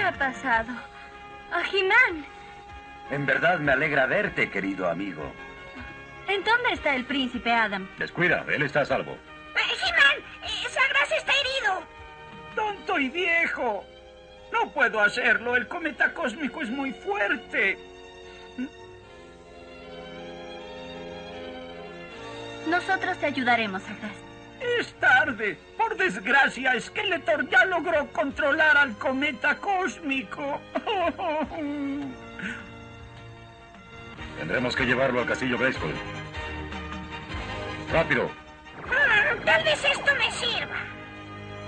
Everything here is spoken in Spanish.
ha pasado? ¡A He-Man! En verdad me alegra verte, querido amigo. ¿En dónde está el príncipe Adam? Descuida, él está a salvo. He-Man, Sagras está herido. ¡Tonto y viejo! No puedo hacerlo, el cometa cósmico es muy fuerte. Nosotros te ayudaremos, Sagras. Es tarde. Por desgracia, Skeletor ya logró controlar al cometa cósmico. Tendremos que llevarlo al castillo Grayskull. ¡Rápido! Tal vez esto me sirva.